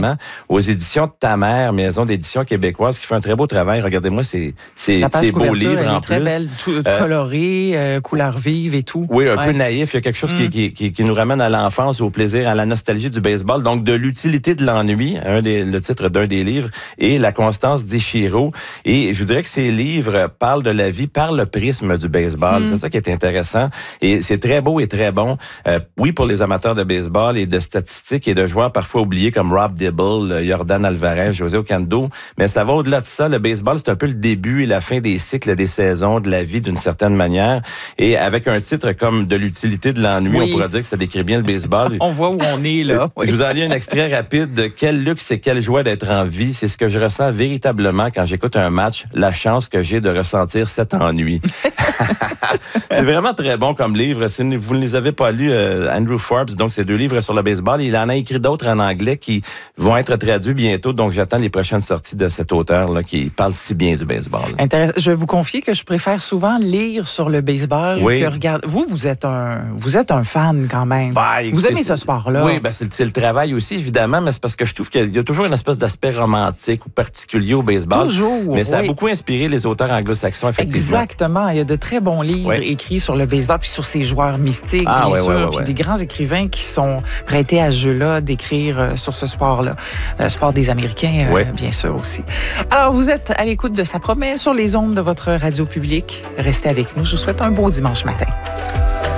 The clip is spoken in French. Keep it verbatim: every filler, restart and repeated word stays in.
également, aux éditions de Ta Mère, maison d'édition québécoise, qui fait un très beau travail. Regardez-moi ces, ces, ces beaux livres elle en est très plus. belle, tout, euh, colorée, euh, couleurs vives et tout. Oui, un ouais. peu naïf. Il y a quelque chose mm. qui, qui, qui, qui nous ramène à l'enfance, au plaisir, à la nostalgie du baseball. Donc, de l'utilité de l'ennui, un des, le titre d'un des livres, et La constance d'Ichiro. Et je vous dirais que ces livres parlent de la vie par le prisme du baseball. Mm. C'est ça qui est intéressant. Et c'est très beau et très bon. Euh, oui, pour les amateurs de baseball et de statistiques et de joueurs parfois oubliés comme Rob Dibble, Yordan Alvarez, José Ocando. Mais ça va au-delà de ça. Le baseball, c'est un peu le début et la fin des cycles, des saisons, de la vie d'une certaine manière. Et avec un titre comme De l'utilité de l'ennui, oui. on pourrait dire que ça décrit bien le baseball. On voit où on est, là. Oui. Je vous en lis un extrait rapide de Quel luxe et quelle joie d'être en vie. C'est ce que je ressens véritablement quand j'écoute un match, la chance que j'ai de ressentir cet ennui. C'est vraiment très bon comme livre. Si vous ne les avez pas lus, euh, Andrew Forbes, donc c'est deux livres sur le baseball. Il en a écrit d'autres en anglais qui vont être traduits bientôt. Donc j'attends les prochaines sorties de cet auteur-là qui parle si bien du baseball. Intéressant. Je vais vous confier que je préfère souvent lire sur le baseball oui. que regarder. Vous, vous êtes un, vous êtes un fan quand même. Bah, écoutez, vous aimez ce sport-là. Oui, ben c'est, c'est le travail aussi, évidemment, mais c'est parce que je trouve qu'il y a toujours une espèce d'aspect romantique ou particulier au baseball. Toujours. Mais ça oui. a beaucoup inspiré les auteurs anglo-saxons, effectivement. Exactement. Il y a de très bons livres oui. écrits sur le baseball, puis sur ces joueurs mystiques, ah, bien ouais, sûr, ouais, ouais, puis ouais. des grands écrivains qui sont prêtés à ce jeu-là d'écrire euh, sur ce sport-là. Le sport des Américains, euh, ouais. bien sûr aussi. Alors, vous êtes à l'écoute de Ça promet sur les ondes de votre radio publique. Restez avec nous. Je vous souhaite un beau dimanche matin.